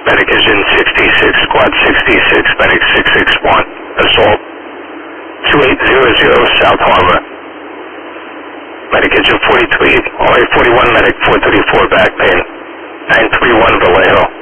Medic is in 66, squad 66, medic 661, assault 2800 South Harbor. Medic is in 43, RA 41, medic 434 back pain, 931 Vallejo.